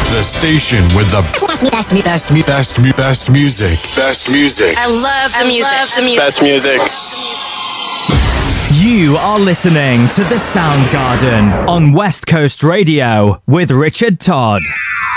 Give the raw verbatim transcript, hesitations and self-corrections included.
The station with the best, best, best, best, best, best music. Best music. I love the music. I love the music. Best music. You are listening to The Soundgarden on West Coast Radio with Richard Todd.